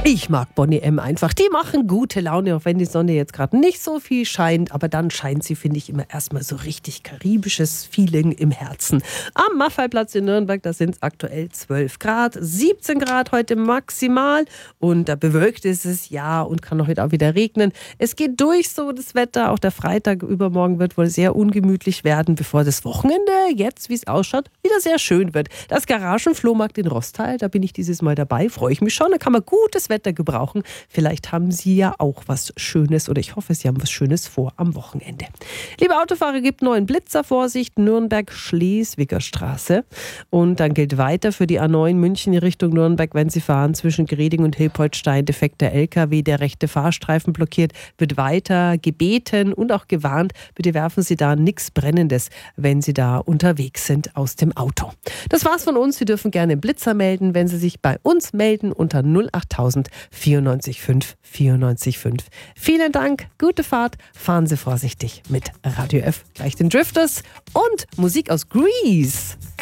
Ich mag Boney M. einfach. Die machen gute Laune, auch wenn die Sonne jetzt gerade nicht so viel scheint. Aber dann scheint sie, finde ich, immer erstmal so richtig karibisches Feeling im Herzen. Am Maffeiplatz in Nürnberg, da sind es aktuell 12 Grad, 17 Grad heute maximal. Und da bewölkt ist es, ja, und kann auch heute auch wieder regnen. Es geht durch so das Wetter. Auch der Freitag übermorgen wird wohl sehr ungemütlich werden, bevor das Wochenende jetzt, wie es ausschaut, wieder sehr schön wird. Das Garagenflohmarkt in Rostal, da bin ich dieses Mal dabei. Freue ich mich schon. Da kann man gutes Wetter gebrauchen. Vielleicht haben Sie ja auch was Schönes oder ich hoffe, Sie haben was Schönes vor am Wochenende. Liebe Autofahrer, gibt neuen Blitzer, Vorsicht, Nürnberg-Schleswiger Straße. Und dann gilt weiter für die A9 München in Richtung Nürnberg, wenn Sie fahren zwischen Greding und Hilpoltstein, defekter LKW, der rechte Fahrstreifen blockiert, wird weiter gebeten und auch gewarnt, bitte werfen Sie da nichts Brennendes, wenn Sie da unterwegs sind aus dem Auto. Das war's von uns. Sie dürfen gerne Blitzer melden, wenn Sie sich bei uns melden unter 08000 94 5 94 5. Vielen Dank, gute Fahrt, fahren Sie vorsichtig mit Radio F. Gleich den Drifters und Musik aus Grease.